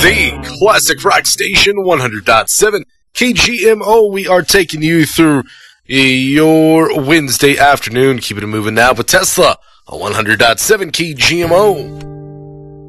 The Classic Rock Station 100.7 KGMO. We are taking you through your Wednesday afternoon. Keeping it moving now with Tesla on 100.7 KGMO.